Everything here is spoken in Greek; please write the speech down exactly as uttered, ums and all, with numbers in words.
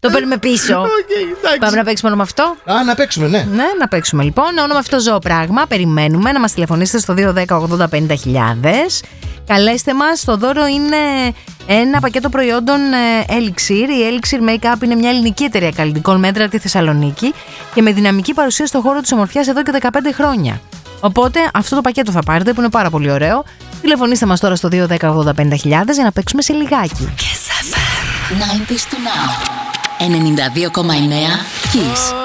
Το παίρνουμε πίσω. Okay, πάμε να παίξουμε όνομα αυτό. Α, να παίξουμε, ναι. Ναι, να παίξουμε λοιπόν. Όνομα αυτό ζώο πράγμα. Περιμένουμε να μας τηλεφωνήσετε στο δύο δέκα ογδόντα πενήντα χιλιάδες. Καλέστε μας. Το δώρο είναι ένα πακέτο προϊόντων Elixir. Η Elixir Makeup είναι μια ελληνική εταιρεία καλλιτικών μέτρα από τη Θεσσαλονίκη και με δυναμική παρουσία στον χώρο της ομορφιάς εδώ και δεκαπέντε χρόνια. Οπότε αυτό το πακέτο θα πάρετε που είναι πάρα πολύ ωραίο. Τηλεφωνήστε μας τώρα στο δύο δέκα ογδόντα πενήντα χιλιάδες για να παίξουμε σε λιγάκι. ενενήντα δύο κόμμα εννέα Kiss.